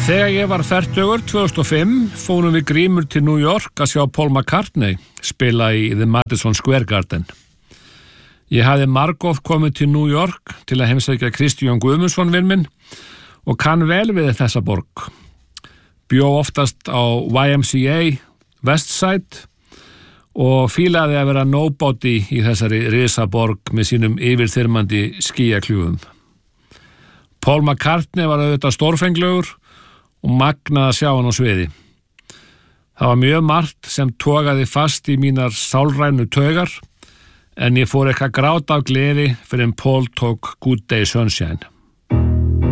Þegar ég var fertugur 2005 fórum við Grímur til New York að sjá Paul McCartney spila í The Madison Square Garden. Ég hafði margoft komið til New York til að heimsækja Kristján Guðmundsson vin minn og kann vel við þessa borg. Bjó oftast á YMCA Westside og fílaði að vera nobody í þessari risaborg með sínum yfirþyrmandi skýjakljúfum. Paul McCartney var auðvitað stórfenglegur og magnað að sjá hann á sviði. Það var mjög margt sem togaði fast í mínar sálrænu taugar en ég fór ekki að gráta af gleði fyrir en Paul tók Good Day Sunshine.